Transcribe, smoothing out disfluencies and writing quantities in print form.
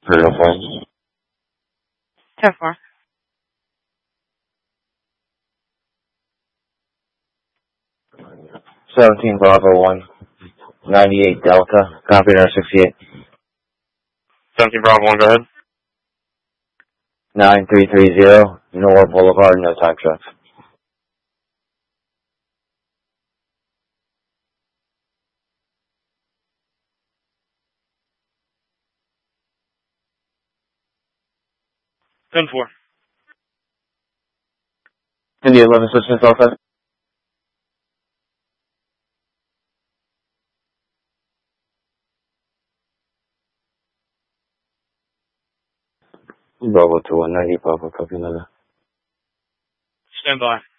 Beautiful. 10-4. 17 Bravo 1, 98 Delta, copy our 68. 17 Bravo 1, go ahead. 9330, North Boulevard, no time trucks. Ten four. India 11 Assistance Office. Bravo 2, 190 Bravo, copy another. Stand by.